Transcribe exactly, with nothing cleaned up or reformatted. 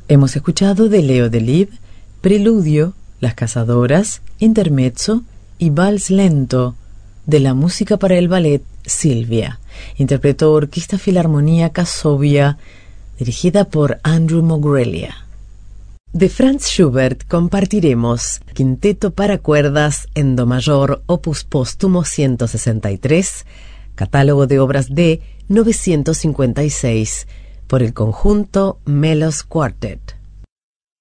Hemos escuchado de Leo Delibes, Preludio, Las Cazadoras, Intermezzo y Vals Lento, de la música para el ballet Silvia. Interpretó Orquesta Filarmonía Sovia, dirigida por Andrew Mogrelia. De Franz Schubert compartiremos Quinteto para cuerdas en do mayor, opus póstumo ciento sesenta y tres, catálogo de obras de novecientos cincuenta y seis, por el conjunto Melos Quartet.